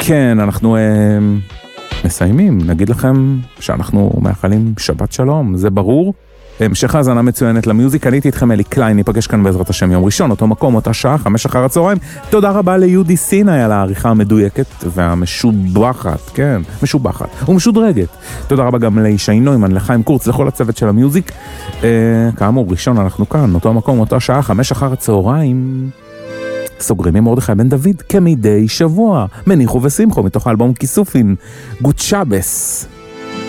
כן, אנחנו מסיימים, נגיד לכם שאנחנו מאחלים שבת שלום, זה ברור. המשך האזנה מצוינת למיוזיק, אני הייתי איתכם אלי קליין, ניפגש כאן בעזרת השם יום ראשון, אותו מקום, אותה שעה, 5 אחר הצהריים. תודה רבה ליהודי סיני על העריכה המדויקת והמשובחת, כן, משובחת ומשודרגת. תודה רבה גם לישי נוימן, לחיים קורץ, לכל הצוות של המיוזיק. כאמור, ראשון אנחנו כאן, אותו מקום, אותה שעה, 5 אחר הצהריים. סוגרים עם מרדכי בן דוד כמדי שבוע, מניחו ושמחו מתוך האלבום כיסופין, גוד שבס.